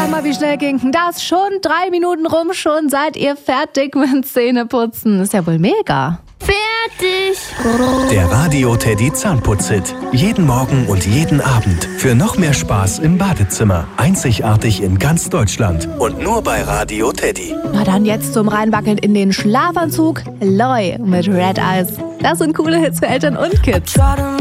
Sag mal, wie schnell ging das? Schon 3 Minuten rum, schon seid ihr fertig mit Zähneputzen. Ist ja wohl mega. Fertig! Der Radio Teddy Zahnputz-Hit. Jeden Morgen und jeden Abend. Für noch mehr Spaß im Badezimmer. Einzigartig in ganz Deutschland. Und nur bei Radio Teddy. Na dann jetzt zum Reinwackeln in den Schlafanzug. Loi mit Red Eyes. Das sind coole Hits für Eltern und Kids.